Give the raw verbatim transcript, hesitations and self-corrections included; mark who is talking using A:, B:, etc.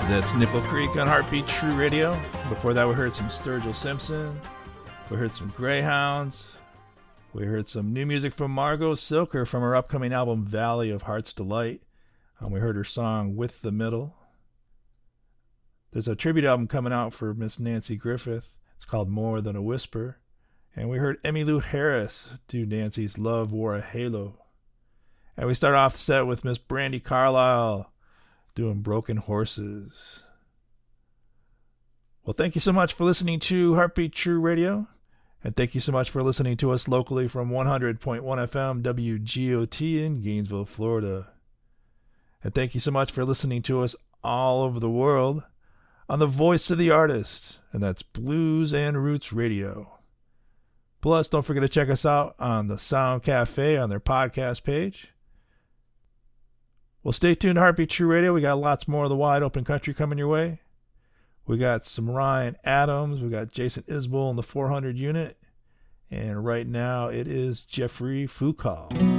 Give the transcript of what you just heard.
A: That's Nipple Creek on Heartbeat True Radio. Before that, we heard some Sturgill Simpson. We heard some Greyhounds. We heard some new music from Margot Silker from her upcoming album Valley of Heart's Delight. And we heard her song With the Middle. There's a tribute album coming out for Miss Nancy Griffith. It's called More Than a Whisper. And we heard Emmylou Harris do Nancy's Love Wore a Halo. And we start off the set with Miss Brandi Carlile doing Broken Horses. Well, thank you so much for listening to Heartbeat True Radio. And thank you so much for listening to us locally from one hundred point one F M W G O T in Gainesville, Florida. And thank you so much for listening to us all over the world on the Voice of the Artist, and that's Blues and Roots Radio. Plus, don't forget to check us out on the Sound Cafe on their podcast page. Well, stay tuned to Heartbeat True Radio. We got lots more of the wide open country coming your way. We got some Ryan Adams. We got Jason Isbell in the four hundred unit. And right now it is Jeffrey Foucault.